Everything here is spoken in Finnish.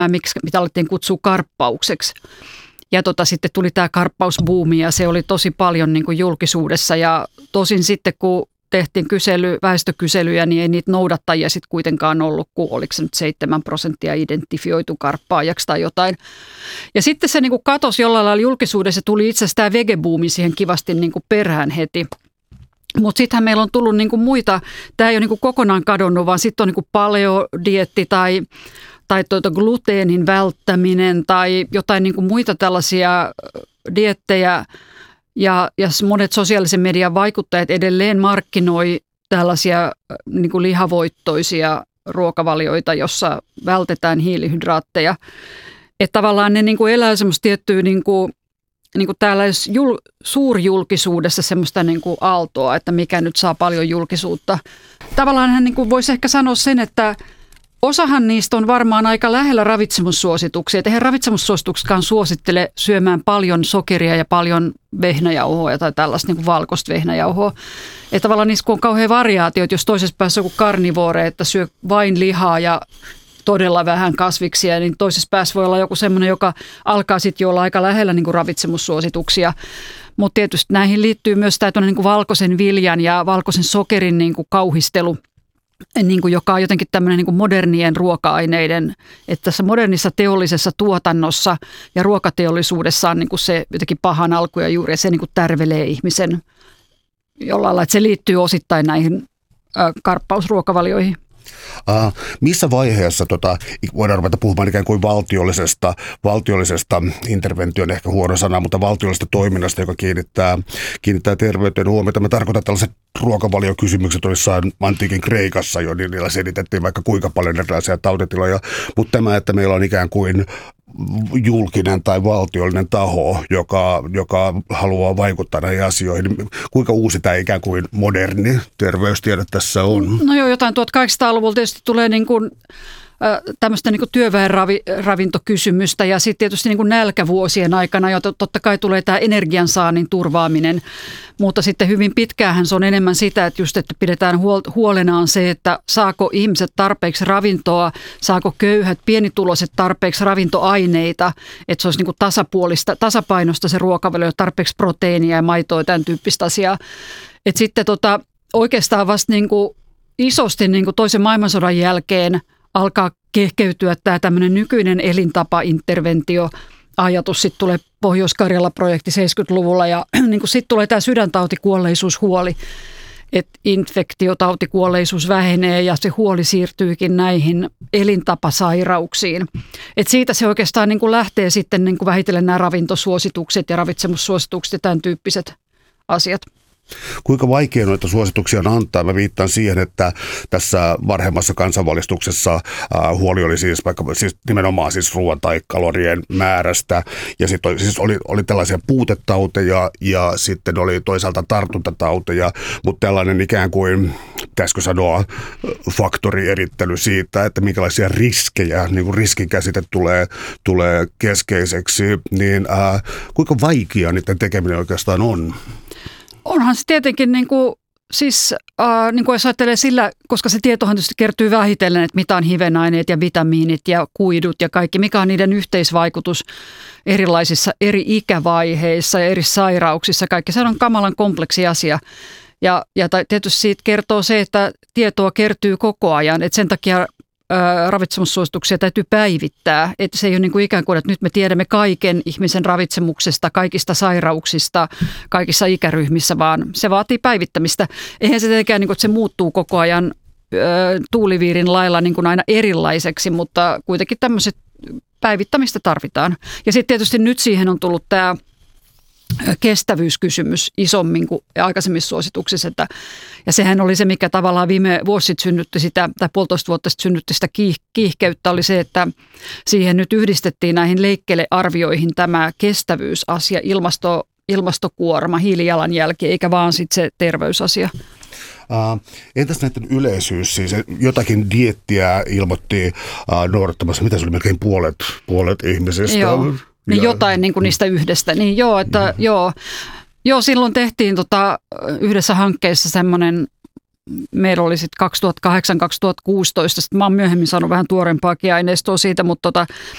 mitä alettiin kutsua karppaukseksi. Ja sitten tuli tämä karppausbuumi ja se oli tosi paljon niin kuin julkisuudessa ja tosin sitten kun tehtiin väestökyselyjä, niin ei niitä noudattajia sitten kuitenkaan ollut, kun oliko se nyt 7% identifioitu karppaajaksi tai jotain. Ja sitten se niin kuin katosi jollain lailla julkisuudessa, tuli itse asiassa tämä vegebuumi siihen kivasti niin kuin perään heti. Mutta sittenhän meillä on tullut niin kuin muita, tämä ei ole niin kuin kokonaan kadonnut, vaan sitten on niin kuin paleodieetti tai gluteenin välttäminen tai jotain niin kuin muita tällaisia diettejä. Ja monet sosiaalisen median vaikuttajat edelleen markkinoi tällaisia niin kuin lihavoittoisia ruokavalioita, jossa vältetään hiilihydraatteja. Että tavallaan ne niin kuin elää semmoista tiettyä niin kuin täällä suurjulkisuudessa semmoista niin kuin aaltoa, että mikä nyt saa paljon julkisuutta. Tavallaan hän niin kuin voisi ehkä sanoa sen, että osahan niistä on varmaan aika lähellä ravitsemussuosituksia. Et eihän ravitsemussuosituksikaan suosittele syömään paljon sokeria ja paljon vehnäjauhoa tai tällaista niin kuin valkoista vehnäjauhoa. Että tavallaan niissä kun on kauhean variaatiot, jos toisessa päässä on joku karnivoore, että syö vain lihaa ja todella vähän kasviksia, niin toisessa päässä voi olla joku semmoinen, joka alkaa sitten jo olla aika lähellä niin kuin ravitsemussuosituksia. Mutta tietysti näihin liittyy myös tämä niin kuin valkoisen viljan ja valkoisen sokerin niin kuin kauhistelu, niin kuin joka on jotenkin tämmöinen niin kuin modernien ruoka-aineiden, että tässä modernissa teollisessa tuotannossa ja ruokateollisuudessa on niin kuin se jotenkin pahan alku ja juuri, ja se niin kuin tärvelee ihmisen jollain lailla, että se liittyy osittain näihin karppausruokavalioihin. Missä vaiheessa voidaan ruveta puhumaan ikään kuin valtiollisesta intervention, ehkä huono sana, mutta valtiollisesta toiminnasta, joka kiinnittää terveyteen huomiota. Mä tarkoitan tällaiset ruokavaliokysymykset olisivat antiikin Kreikassa jo, niin niillä selitettiin vaikka kuinka paljon erilaisia tautitiloja, mutta tämä, että meillä on ikään kuin julkinen tai valtiollinen taho, joka haluaa vaikuttaa näihin asioihin. Kuinka uusi tämä ikään kuin moderni terveystiede tässä on? No joo, jotain 1800-luvulta tietysti tulee niin kuin tämmöistä niin kuin työväenravintokysymystä ja sitten tietysti niin kuin nälkävuosien aikana, jo totta kai tulee tämä energiansaannin turvaaminen, mutta sitten hyvin pitkäänhän se on enemmän sitä, että just että pidetään huolenaan se, että saako ihmiset tarpeeksi ravintoa, saako köyhät, pienituloiset tarpeeksi ravintoaineita, että se olisi niin kuin tasapainosta se ruokavalio, tarpeeksi proteiinia ja maitoa ja tämän tyyppistä asiaa. Että sitten oikeastaan vasta niin kuin isosti niin kuin toisen maailmansodan jälkeen alkaa kehkeytyä tämä tämmöinen nykyinen elintapainterventio-ajatus. Sitten tulee Pohjois-Karjala-projekti 70-luvulla ja niin sitten tulee tämä sydäntautikuolleisuushuoli, että infektiotautikuolleisuus vähenee ja se huoli siirtyykin näihin elintapasairauksiin. Et siitä se oikeastaan niin kuin lähtee sitten niin kuin vähitellen nämä ravintosuositukset ja ravitsemussuositukset ja tämän tyyppiset asiat. Kuinka vaikea noita suosituksia on antaa? Mä viittaan siihen, että tässä varhemmassa kansanvalistuksessa huoli oli siis nimenomaan ruoan tai kalorien määrästä ja sitten oli tällaisia puutetauteja ja sitten oli toisaalta tartuntatauteja, mutta tällainen ikään kuin, pitäisikö sanoa, faktorierittely siitä, että minkälaisia riskejä, niin kuin riskikäsite tulee keskeiseksi, niin kuinka vaikea niiden tekeminen oikeastaan on? Onhan se tietenkin, niin kuin jos ajattelee sillä, koska se tietohan tietysti kertyy vähitellen, että mitä on hivenaineet ja vitamiinit ja kuidut ja kaikki, mikä on niiden yhteisvaikutus erilaisissa eri ikävaiheissa ja eri sairauksissa. Kaikki se on kamalan kompleksi asia. Ja tietysti siitä kertoo se, että tietoa kertyy koko ajan, että sen takia ravitsemussuosituksia täytyy päivittää. Että se ei ole niin kuin ikään kuin, että nyt me tiedämme kaiken ihmisen ravitsemuksesta, kaikista sairauksista, kaikissa ikäryhmissä, vaan se vaatii päivittämistä. Eihän se tietenkään, niin kuin, että se muuttuu koko ajan tuuliviirin lailla niin kuin aina erilaiseksi, mutta kuitenkin tämmöiset päivittämistä tarvitaan. Ja sitten tietysti nyt siihen on tullut tämä kestävyyskysymys isommin kuin aikaisemmissa suosituksissa. Ja sehän oli se, mikä tavallaan viime vuosi sitten synnytti sitä, tai 1,5 vuotta sitten synnytti sitä kiihkeyttä, oli se, että siihen nyt yhdistettiin näihin leikkelearvioihin tämä kestävyysasia, ilmastokuorma, hiilijalanjälki, eikä vaan sitten se terveysasia. Entäs näiden yleisyys? Siis jotakin dieettiä ilmoitti noudattamassa, mitä se oli melkein puolet ihmisistä? Joo. Niin jotain niin kuin niistä yhdestä. Niin joo, että joo, silloin tehtiin yhdessä hankkeessa semmoinen, meillä oli sitten 2008-2016, sitten mä oon myöhemmin saanut vähän tuorempaakin aineistoa siitä, mutta